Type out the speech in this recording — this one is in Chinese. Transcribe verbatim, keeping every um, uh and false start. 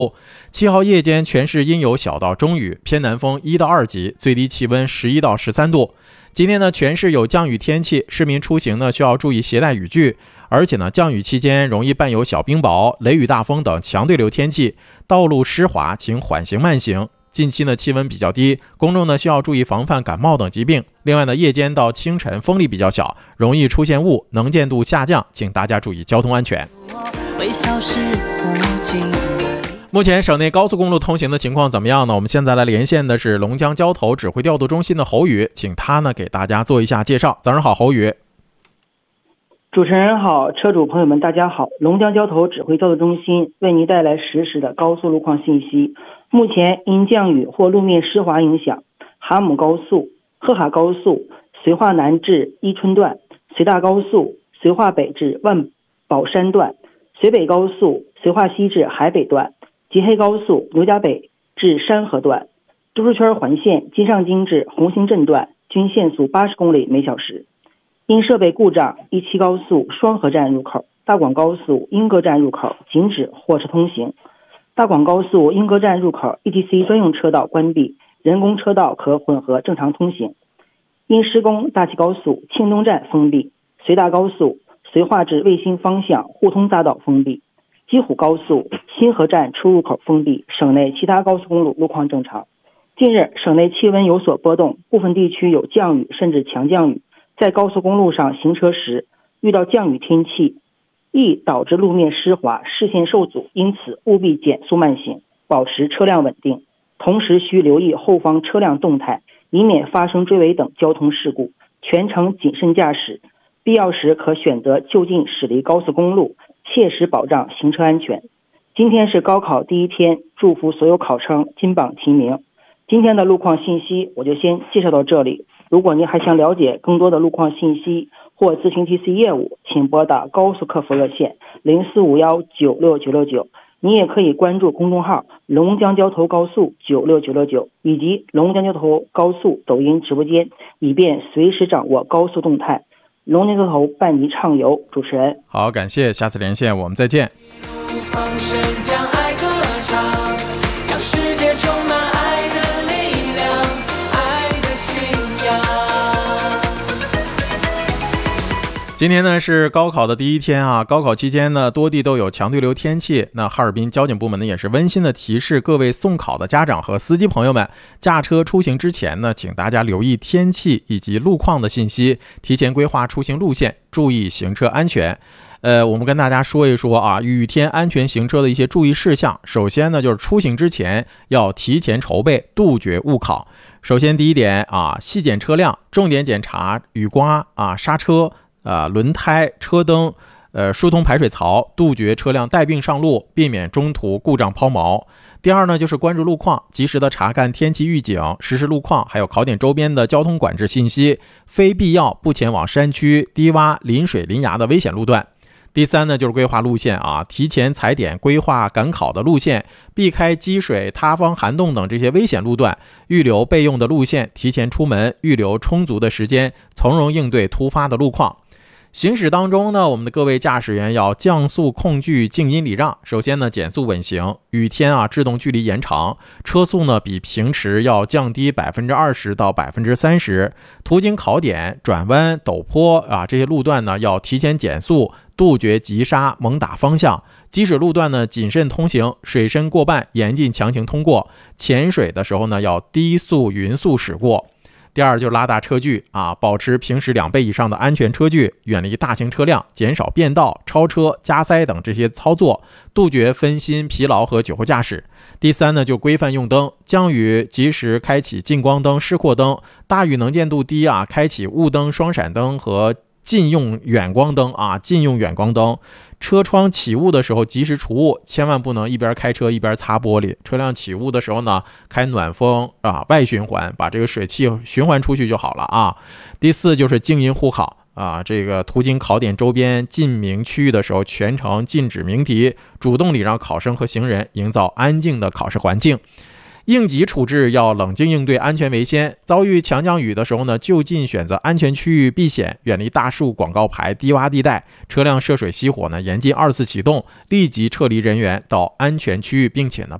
七号夜间全市阴有小到中雨，偏南风一到二级，最低气温十一到十三度。今天呢，全市有降雨天气，市民出行呢需要注意携带雨具，而且呢，降雨期间容易伴有小冰雹、雷雨大风等强对流天气，道路湿滑，请缓行慢行。近期呢气温比较低，公众呢需要注意防范感冒等疾病。另外呢，夜间到清晨风力比较小，容易出现雾，能见度下降，请大家注意交通安全。目前省内高速公路通行的情况怎么样呢？我们现在来连线的是龙江交投指挥调度中心的侯宇，请他呢给大家做一下介绍。早上好，侯宇。 主持人好，车主朋友们大家好，龙江交投指挥调度中心为您带来实时的高速路况信息。目前因降雨或路面湿滑影响，哈姆高速、赫哈高速、绥化南至伊春段、绥大高速、绥化北至万宝山段、绥北高速、绥化西至海北段、吉黑高速牛家北至山河段、都市圈环线金上京至红星镇段均限速八十公里每小时。因设备故障，一期高速双河站入口、大广高速莺歌站入口禁止货车通行，大广高速莺歌站入口 E T C 专用车道关闭，人工车道可混合正常通行。因施工，大齐高速庆东站封闭，绥大高速绥化至卫星方向互通匝道封闭，基虎高速新河站出入口封闭，省内其他高速公路路况正常。近日，省内气温有所波动，部分地区有降雨甚至强降雨，在高速公路上行车时遇到降雨天气，易导致路面湿滑，视线受阻，因此务必减速慢行，保持车辆稳定，同时需留意后方车辆动态，以免发生追尾等交通事故，全程谨慎驾驶，必要时可选择就近驶离高速公路，切实保障行车安全。今天是高考第一天，祝福所有考生金榜题名。今天的路况信息我就先介绍到这里，如果您还想了解更多的路况信息或咨询 T C 业务，请拨打高速客服热线零四五一九六九六九，你也可以关注公众号龙江交投高速九六九六九以及龙江交投高速抖音直播间，以便随时掌握高速动态。龙江交投伴你畅游，主持人好，感谢，下次连线我们再见。今天呢是高考的第一天啊，高考期间呢多地都有强对流天气，那哈尔滨交警部门呢也是温馨的提示各位送考的家长和司机朋友们，驾车出行之前呢，请大家留意天气以及路况的信息，提前规划出行路线，注意行车安全。呃，我们跟大家说一说啊，雨天安全行车的一些注意事项。首先呢，就是出行之前要提前筹备，杜绝误考。首先第一点啊，细检车辆，重点检查雨刮啊、刹车。呃，轮胎、车灯，呃，疏通排水槽，杜绝车辆带病上路，避免中途故障抛锚。第二呢，就是关注路况，及时的查看天气预警、实时路况，还有考点周边的交通管制信息，非必要不前往山区、低洼、临水临崖的危险路段。第三呢，就是规划路线啊，提前踩点规划赶考的路线，避开积水、塌方、涵洞等这些危险路段，预留备用的路线，提前出门，预留充足的时间，从容应对突发的路况。行驶当中呢，我们的各位驾驶员要降速控距、静音礼让。首先呢，减速稳行。雨天啊，制动距离延长，车速呢比平时要降低百分之二十到百分之三十。途经考点、转弯、陡坡啊这些路段呢，要提前减速，杜绝急刹、猛打方向。积水路段呢，谨慎通行，水深过半严禁强行通过。潜水的时候呢，要低速匀速驶过。第二就是拉大车距啊，保持平时两倍以上的安全车距，远离大型车辆，减少变道、超车、加塞等这些操作，杜绝分心、疲劳和酒后驾驶。第三呢，就规范用灯，降雨及时开启近光灯、示廓灯，大雨能见度低啊，开启雾灯、双闪灯和禁用远光灯啊，禁用远光灯。车窗起雾的时候及时除雾，千万不能一边开车一边擦玻璃。车辆起雾的时候呢，开暖风啊，外循环，把这个水汽循环出去就好了啊。第四就是静音护考啊，这个途经考点周边禁鸣区域的时候，全程禁止鸣笛，主动礼让考生和行人，营造安静的考试环境。 应急处置要冷静应对，安全为先。遭遇强降雨的时候呢，就近选择安全区域避险，远离大树、广告牌、低洼地带。车辆涉水熄火呢，严禁二次启动，立即撤离人员到安全区域，并且呢